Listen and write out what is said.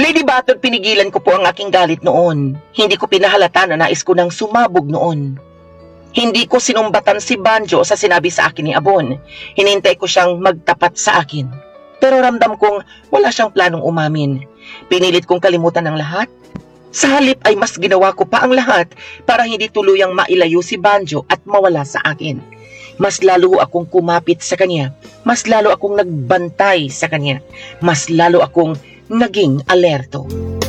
Lady Baton, pinigilan ko po ang aking galit noon. Hindi ko pinahalata na nais ko nang sumabog noon. Hindi ko sinumbatan si Banjo sa sinabi sa akin ni Abon. Hinintay ko siyang magtapat sa akin. Pero ramdam kong wala siyang planong umamin. Pinilit kong kalimutan ang lahat. Sa halip ay mas ginawa ko pa ang lahat para hindi tuluyang mailayo si Banjo at mawala sa akin. Mas lalo akong kumapit sa kanya. Mas lalo akong nagbantay sa kanya. Mas lalo akong naging alerto.